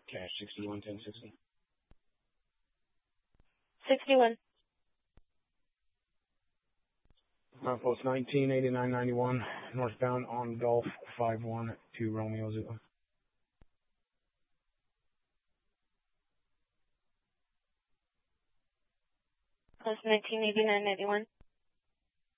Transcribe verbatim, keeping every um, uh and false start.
Cash sixty-one ten sixty. sixty-one. Ground post nineteen eighty-nine ninety-one, northbound on Gulf five one to Romeo Zulu. Post nineteen eighty-nine ninety-one.